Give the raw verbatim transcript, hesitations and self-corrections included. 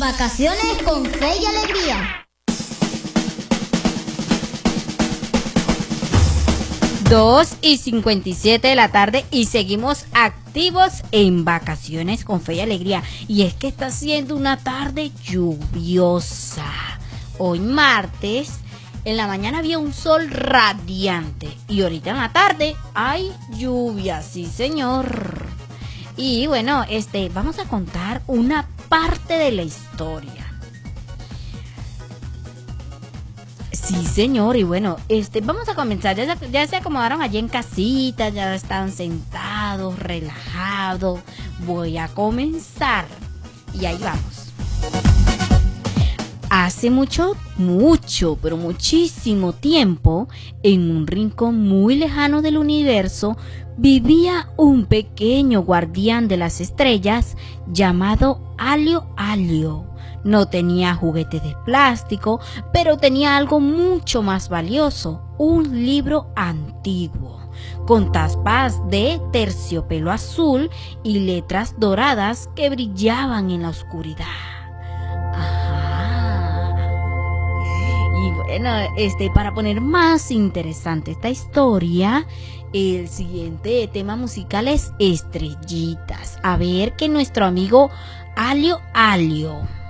Vacaciones con fe y alegría. dos y cincuenta y siete de la tarde y seguimos activos en Vacaciones con Fe y Alegría. Y es que está siendo una tarde lluviosa. Hoy martes, en la mañana había un sol radiante y ahorita en la tarde hay lluvia, sí señor. Y bueno, este, vamos a contar una parte de la historia. Sí, señor, y bueno, este, vamos a comenzar. Ya se, ya se acomodaron allí en casita, ya están sentados, relajados. Voy a comenzar. Y ahí vamos. Hace mucho, mucho, pero muchísimo tiempo, en un rincón muy lejano del universo, vivía un pequeño guardián de las estrellas llamado Alio Alio. No tenía juguetes de plástico, pero tenía algo mucho más valioso, un libro antiguo, con tapas de terciopelo azul y letras doradas que brillaban en la oscuridad. Ajá. Y bueno, este, para poner más interesante esta historia, el siguiente tema musical es Estrellitas. A ver que nuestro amigo Alio Alio